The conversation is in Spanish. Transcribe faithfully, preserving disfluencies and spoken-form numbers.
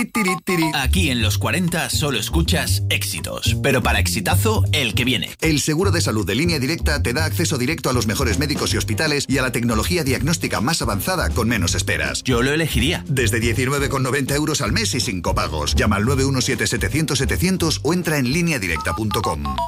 Tiri, tiri, tiri. Aquí en los cuarenta solo escuchas éxitos, pero para exitazo, el que viene. El seguro de salud de Línea Directa te da acceso directo a los mejores médicos y hospitales y a la tecnología diagnóstica más avanzada con menos esperas. Yo lo elegiría. Desde diecinueve con noventa euros al mes y sin copagos. Llama al nueve uno siete, setecientos, setecientos o entra en línea directa punto com.